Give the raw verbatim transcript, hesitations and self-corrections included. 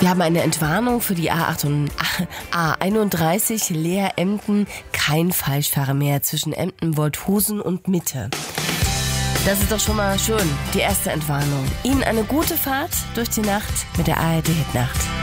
Wir haben eine Entwarnung für die A einunddreißig Leer-Emden. Kein Falschfahrer mehr zwischen Emden, Wolthusen und Mitte. Das ist doch schon mal schön, die erste Entwarnung. Ihnen eine gute Fahrt durch die Nacht mit der A R D Hitnacht.